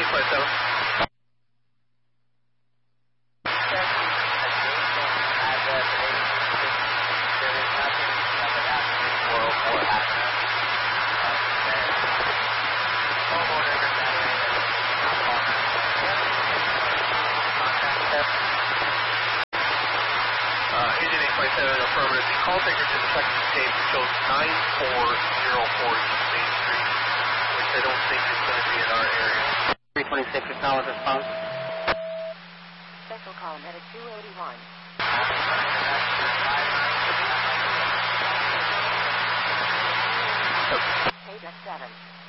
857. Agent 857, affirmative. The call taker to the second tape shows 9404 East Main Street, which I don't think is going to be in our area. 326, acknowledge response. Special call headed 281. Page at 7.